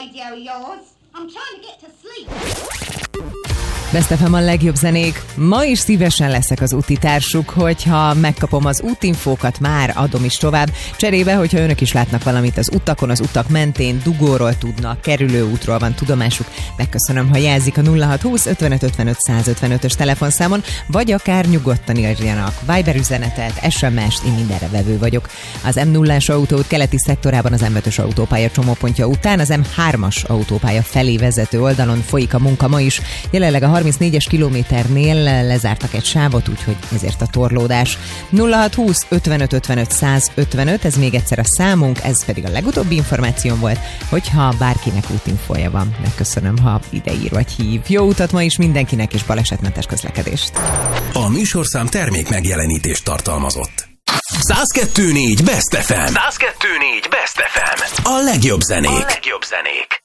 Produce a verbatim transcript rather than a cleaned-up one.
radio of yours. I'm trying to get to sleep. Best ef em a legjobb zenék. Ma is szívesen leszek az útitársuk, hogyha megkapom az útinfókat, már adom is tovább. Cserébe, hogyha önök is látnak valamit az utakon, az utak mentén, dugóról tudnak, kerülőútról van tudomásuk, megköszönöm, ha jelzik a nulla hat húsz ötvenöt ötvenöt száz ötvenötös telefonszámon, vagy akár nyugodtan írjanak Viber üzenetet, es em est, én mindenre vevő vagyok. Az em nullás autóút keleti szektorában az em ötös autópálya csomópontja után az em hármas autópálya felé vezető oldalon folyik a munka ma is. Jelenleg a harmincnégyes kilométernél lezártak egy sávot, úgyhogy ezért a torlódás. nulla hat húsz ötvenöt ötvenöt száz ötvenöt, ez még egyszer a számunk, ez pedig a legutóbbi információm volt, hogyha bárkinek útinfója van, megköszönöm, ha ideír vagy hív. Jó utat ma is mindenkinek, és balesetmentes közlekedést. A műsorszám termék megjelenítést tartalmazott. száz kettő négy Best ef em. száz kettő négy Best ef em. A legjobb zenék. A legjobb zenék.